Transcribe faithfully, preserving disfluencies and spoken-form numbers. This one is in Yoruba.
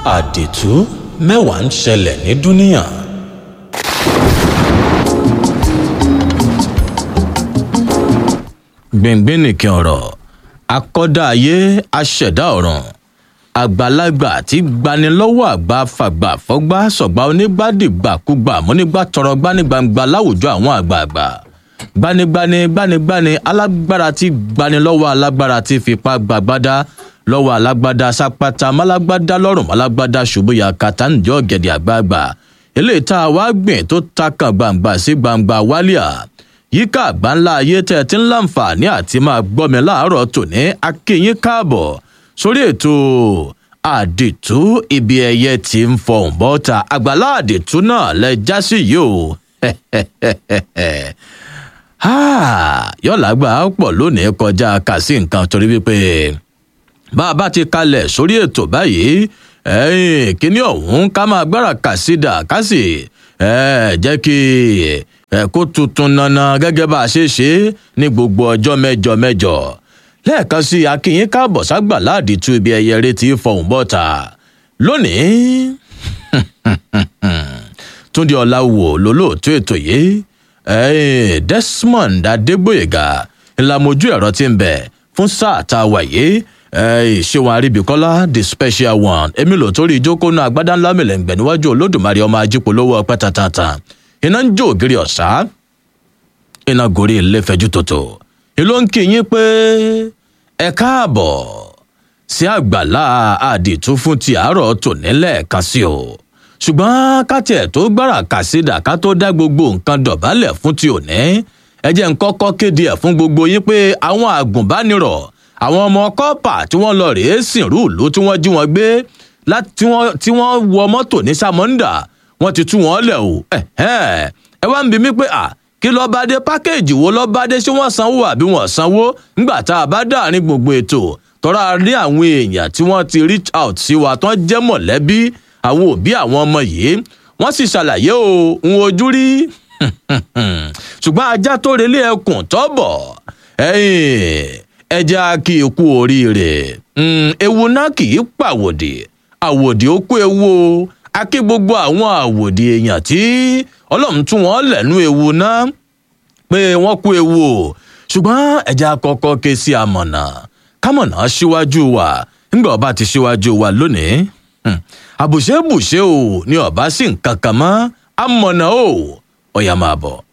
àdìtú mẹ́wàá ń ṣẹlẹ̀ ní dúníà. gbìngbìn nìkan ọ̀rọ̀ akọ́dá ayé aṣẹ̀dá ọ̀run àgbàlagbà tí gbanilọ́wọ́ àgbà fàgbà fọ́gbà sọ̀gbà onígbàdìgbàkúgbà múnígbà tọrọ gbanigbangba láwùjọ àwọn àgbààgbà gbanigbani gbanigbani alágbára tí gbanilọ́wọ́ alágbára tí fipá gbàgbádá lọ́wọ́ alágbádá sápátá málágbádá lọ́rùn málágbádá ṣubúyà kàtàǹdì ọ̀gẹ̀dẹ̀ àgbààgbà eléyìí tá a wá gbìn tó takàn gbangba sí gbangba wálíà yíká àgbáńlá ayé tẹ́ ẹ ti ń láǹfààní àti máa gbọ́ mi láàárọ̀ tòní akínyín káàbọ̀ sórí ètò àdìtú ibi ẹyẹ tí ń fọhùn bọ́ta àgbàlá àdìtú náà lẹ já sí yìí o yọ̀làgbà pọ̀ lónìí kọjá kà sí nǹkan torí wípé bá a bá ti kalẹ̀ sórí ètò báyìí kíní ọ̀hún ká máa gbára kà sí dà ká sì jẹ́ kí ẹ̀kọ́ tuntun nana gẹ́gẹ́ bá a ṣe ṣe ní gbogbo ọjọ́ mẹ́jọ mẹ́jọ lẹ́ẹ̀kan sí akínyín káàbọ̀ ságbàlá àdìtú ibi ẹyẹ rẹ ti fọhùn bọ́ta lónìí túndé ọláwò lólóòtú ètò yìí Desmond adégbòyègà ńlámojú ẹ̀rọ tí ń bẹ fún sáà tá a wà yìí ṣéwọn aríbíkọ́lá the special one èmi lò torí ìjókòó náà agbádá ńlá mẹlẹ̀ǹgbẹ̀ níwájú olódùmarè ọmọ ajípolówó ọpẹ́ tàtàtà iná ń jó ògiri ọ̀sá iná gorí ilé fẹjú tòtò ìlú ń kí yín pé ẹ káàbọ̀ sí àgbàlá àdìtú fún ti àárọ̀ tòní lẹ́ẹ̀kan sí o ṣùgbọ́n káti ẹ̀ tó gbára kàsídà ká tó dá gbogbo nǹkan dọ̀bálẹ̀ fún ti òní ẹ jẹ́ n kọ́kọ́ kéde ẹ̀ fún gbogbo yín pé àwọn àgùnbánirọ̀ àwọn ọmọ kọ́pà tí wọ́n lọ rèé sìnrú ìlú tí wọ́n jí wọn gbé tí wọ́n wọ mọ́tò ní sàmọ́ńdà wọ́n ti tú wọn lẹ̀ o ẹ wá ń bi mí pé à kí lọ́ọ́ bá dé pákéèjì wo lọ́ọ́ bá dé ṣé wọ́n sanwó àbí wọ́n sanwó ńgbà tá a bá dáàrin gbogbo ètò tọ́ra rí àwọn èèyàn tí wọ́n ti reach out sí wa tán jẹ́ mọ̀lẹ́bí àwọn òbí àwọn ọmọ yìí wọ́n sì ṣàlàyé o ń ojú rí ṣùgbọ́n ajá tó relé ẹkùn tọ́bọ̀ ẹja kì í kú oríire ewu náà kì í pàwòdì àwòdì ó kó ewu o a kí gbogbo àwọn àwòdì èèyàn tí ọlọ́run tún wọ́n lẹ́nu ewu náà pé wọ́n kú ewu o ṣùgbọ́n ẹja kọ́kọ́ ké sí amọ̀nà kámọ̀nà síwájú wa nígbà ọba ti síwájú wa lónìí àbùṣe bùṣe o ní ọba sí nǹkan kan mọ́ amọ̀nà o ọ̀yà máa bọ̀.